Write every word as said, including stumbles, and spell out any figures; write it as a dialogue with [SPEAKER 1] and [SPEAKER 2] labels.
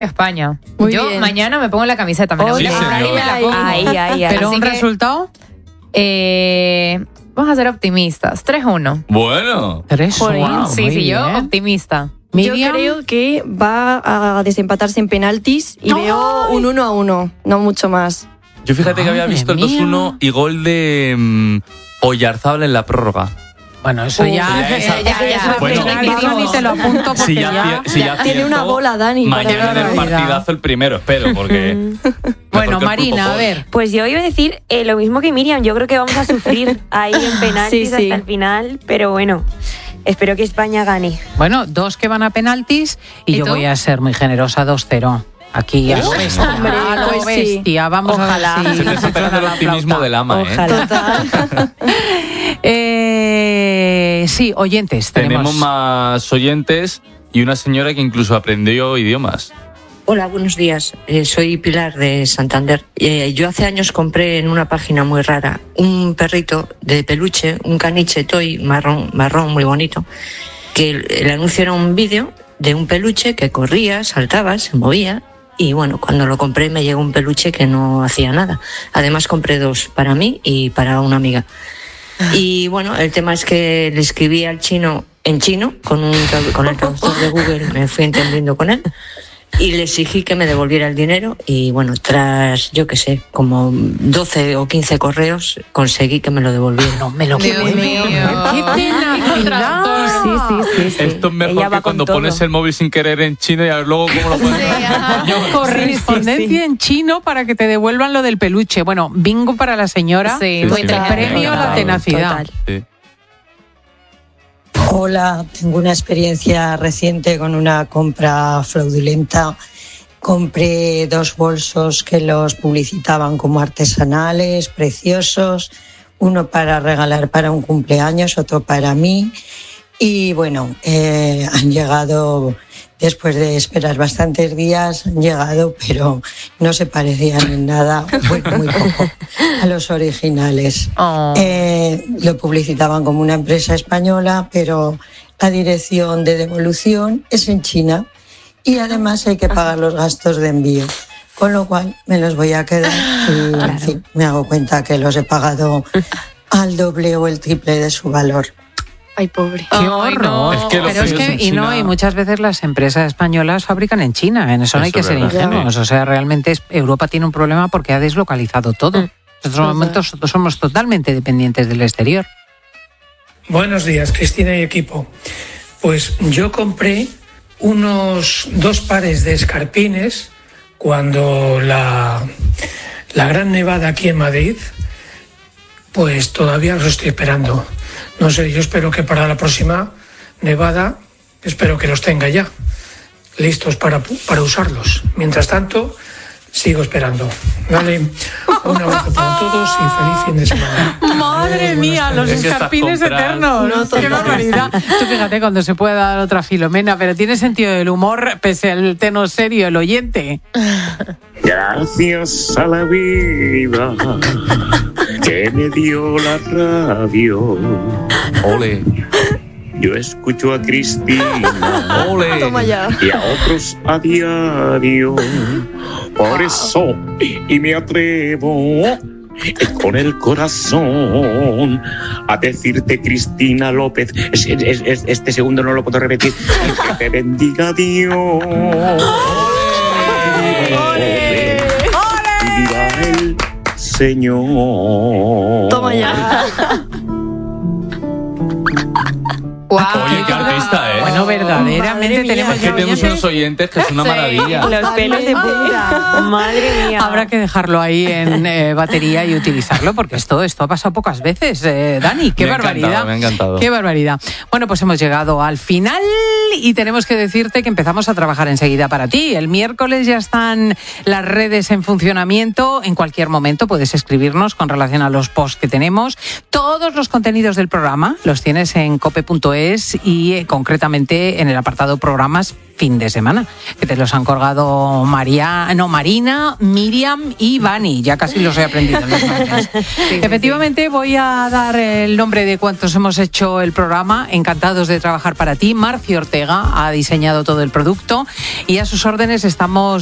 [SPEAKER 1] España.
[SPEAKER 2] Muy
[SPEAKER 1] Yo
[SPEAKER 2] bien.
[SPEAKER 1] mañana me pongo la camiseta. Me la voy a
[SPEAKER 3] Sí,
[SPEAKER 1] comprar y me la pongo.
[SPEAKER 2] Ahí, ahí, ahí.
[SPEAKER 3] ¿Pero
[SPEAKER 1] Así
[SPEAKER 3] un
[SPEAKER 1] que-
[SPEAKER 3] resultado?
[SPEAKER 1] Eh, vamos a ser optimistas. tres uno.
[SPEAKER 4] Bueno.
[SPEAKER 3] Tres.
[SPEAKER 2] Jolín,
[SPEAKER 3] Wow,
[SPEAKER 1] Sí,
[SPEAKER 3] muy
[SPEAKER 1] sí, yo
[SPEAKER 3] bien.
[SPEAKER 1] optimista.
[SPEAKER 2] Yo
[SPEAKER 3] Miriam.
[SPEAKER 2] creo que va a desempatarse en penaltis y veo un uno a uno, no mucho más.
[SPEAKER 4] Yo fíjate que había
[SPEAKER 3] Madre
[SPEAKER 4] visto el
[SPEAKER 3] mía.
[SPEAKER 4] dos uno y gol de mm, Oyarzábal en la prórroga.
[SPEAKER 3] Bueno, eso ya,
[SPEAKER 4] ya es-
[SPEAKER 3] ya, ya,
[SPEAKER 1] ya,
[SPEAKER 3] ya,
[SPEAKER 4] bueno.
[SPEAKER 3] ya, ya, ni te lo apunto porque
[SPEAKER 4] Si ya,
[SPEAKER 3] ya...
[SPEAKER 4] acier- si ya
[SPEAKER 2] Tiene
[SPEAKER 4] acierto,
[SPEAKER 2] una bola, Dani, para
[SPEAKER 4] mañana en el
[SPEAKER 3] barbaridad.
[SPEAKER 4] partidazo el primero, espero, porque... mejor
[SPEAKER 3] Bueno,
[SPEAKER 4] que el
[SPEAKER 3] Marina,
[SPEAKER 4] pulpo
[SPEAKER 3] a
[SPEAKER 4] Paul.
[SPEAKER 3] ver.
[SPEAKER 5] Pues yo iba a decir eh, lo mismo que Miriam. Yo creo que vamos a sufrir ahí en penaltis
[SPEAKER 2] Sí, sí.
[SPEAKER 5] hasta el final, pero bueno, espero que España gane.
[SPEAKER 3] Bueno, dos que van a penaltis y,
[SPEAKER 1] ¿Y
[SPEAKER 3] yo
[SPEAKER 1] tú?
[SPEAKER 3] voy a ser muy generosa, dos cero. Aquí a lo bestia,
[SPEAKER 2] Hombre,
[SPEAKER 3] a lo
[SPEAKER 2] pues sí.
[SPEAKER 3] bestia. Vamos
[SPEAKER 2] Ojalá.
[SPEAKER 3] a ver si
[SPEAKER 4] Se te está pegando el
[SPEAKER 3] suena la
[SPEAKER 4] optimismo
[SPEAKER 3] flauta.
[SPEAKER 4] del ama, ¿eh?
[SPEAKER 2] Ojalá. Total.
[SPEAKER 3] Eh, sí, oyentes, tenemos.
[SPEAKER 4] Tenemos más oyentes y una señora que incluso aprendió idiomas.
[SPEAKER 6] Hola, buenos días. Eh, soy Pilar de Santander. Eh, yo hace años compré en una página muy rara un perrito de peluche, un caniche toy marrón, marrón muy bonito, que el, el anuncio era un vídeo de un peluche que corría, saltaba, se movía. Y bueno, cuando lo compré me llegó un peluche que no hacía nada. Además compré dos, para mí y para una amiga. Y bueno, el tema es que le escribí al chino en chino, con, un, tradu- con el traductor de Google me fui entendiendo con él. Y le exigí que me devolviera el dinero y bueno, tras, yo qué sé, como doce o quince correos, conseguí que me lo devolviera.
[SPEAKER 3] No me lo
[SPEAKER 1] Dios
[SPEAKER 3] puedo
[SPEAKER 1] mío.
[SPEAKER 3] creer. ¡Qué tenacidad!
[SPEAKER 2] Sí, sí, sí, sí.
[SPEAKER 4] Esto es mejor
[SPEAKER 5] Ella va
[SPEAKER 4] que cuando
[SPEAKER 5] con todo.
[SPEAKER 4] pones el móvil sin querer en chino y a ver luego cómo lo pones en español.
[SPEAKER 3] Correspondencia
[SPEAKER 2] Sí, sí, sí.
[SPEAKER 3] en chino para que te devuelvan lo del peluche. Bueno, bingo para la señora.
[SPEAKER 1] Sí,
[SPEAKER 4] Sí,
[SPEAKER 1] muy
[SPEAKER 4] sí,
[SPEAKER 1] inteligente.
[SPEAKER 3] Premio a la tenacidad.
[SPEAKER 2] Total.
[SPEAKER 4] Sí.
[SPEAKER 7] Hola, tengo una experiencia reciente con una compra fraudulenta. Compré dos bolsos que los publicitaban como artesanales, preciosos, uno para regalar para un cumpleaños, otro para mí. Y bueno, eh, han llegado, después de esperar bastantes días, han llegado, pero no se parecían en nada, bueno, muy poco, a los originales.
[SPEAKER 1] Oh.
[SPEAKER 7] Eh, lo publicitaban como una empresa española, pero la dirección de devolución es en China y además hay que pagar los gastos de envío. Con lo cual me los voy a quedar y en fin, me hago cuenta que los he pagado al doble o el triple de su valor.
[SPEAKER 2] Ay, pobre.
[SPEAKER 3] ¡Qué
[SPEAKER 1] Ay,
[SPEAKER 3] horror!
[SPEAKER 1] no.
[SPEAKER 4] Es que los
[SPEAKER 3] Pero es
[SPEAKER 4] pedidos
[SPEAKER 3] que,
[SPEAKER 4] en
[SPEAKER 3] y no,
[SPEAKER 4] China-
[SPEAKER 3] y muchas veces las empresas españolas fabrican en China. En eso no hay
[SPEAKER 4] Eso
[SPEAKER 3] que
[SPEAKER 4] es
[SPEAKER 3] ser
[SPEAKER 4] verdad.
[SPEAKER 3] ingenuos. O sea, realmente es- Europa tiene un problema porque ha deslocalizado todo. En estos momentos somos totalmente dependientes del exterior.
[SPEAKER 8] Buenos días, Cristina y equipo. Pues yo compré unos dos pares de escarpines cuando la, la gran nevada aquí en Madrid, pues todavía los estoy esperando. No sé, yo espero que para la próxima nevada, espero que los tenga ya listos para, para usarlos. Mientras tanto, sigo esperando. Vale, un abrazo para todos y feliz fin de semana.
[SPEAKER 3] Madre
[SPEAKER 8] Adiós,
[SPEAKER 3] mía,
[SPEAKER 8] buenas
[SPEAKER 3] los
[SPEAKER 4] Es que estas
[SPEAKER 3] escarpines
[SPEAKER 4] compras-
[SPEAKER 3] eternos.
[SPEAKER 2] No,
[SPEAKER 3] Qué
[SPEAKER 2] total.
[SPEAKER 3] barbaridad. Tú fíjate cuando se puede dar otra Filomena, pero tiene sentido del humor, pese al tono serio, el oyente.
[SPEAKER 9] Gracias a la vida que me dio la radio.
[SPEAKER 4] Ole,
[SPEAKER 9] Yo escucho a Cristina
[SPEAKER 4] ole.
[SPEAKER 2] Toma ya.
[SPEAKER 9] y a otros a diario. Por eso, y me atrevo con el corazón a decirte, Cristina López, es- es- es- este segundo no lo puedo repetir, que te bendiga Dios. Y viva el Señor.
[SPEAKER 2] Toma ya.
[SPEAKER 4] Oye, qué artista, ¿eh?
[SPEAKER 3] Bueno, verdaderamente
[SPEAKER 2] Madre mía,
[SPEAKER 3] tenemos
[SPEAKER 4] Es que
[SPEAKER 3] ya
[SPEAKER 4] tenemos
[SPEAKER 3] oyentes.
[SPEAKER 4] unos oyentes que es una maravilla.
[SPEAKER 5] Los pelos de punta. Madre mía.
[SPEAKER 3] Habrá que dejarlo ahí en eh, batería y utilizarlo, porque esto, esto ha pasado pocas veces, eh, Dani. Qué
[SPEAKER 4] Me ha
[SPEAKER 3] barbaridad.
[SPEAKER 4] encantado, me ha encantado.
[SPEAKER 3] Qué barbaridad. Bueno, pues hemos llegado al final y tenemos que decirte que empezamos a trabajar enseguida para ti. El miércoles ya están las redes en funcionamiento. En cualquier momento puedes escribirnos con relación a los posts que tenemos. Todos los contenidos del programa los tienes en cope punto es y eh, concretamente de en el apartado programas fin de semana, que te los han colgado María, no, Marina, Miriam y Vani. Ya casi los he aprendido. Los nombres. Sí, Efectivamente, sí. Voy a dar el nombre de cuántos hemos hecho el programa. Encantados de trabajar para ti. Marci Ortega ha diseñado todo el producto y a sus órdenes estamos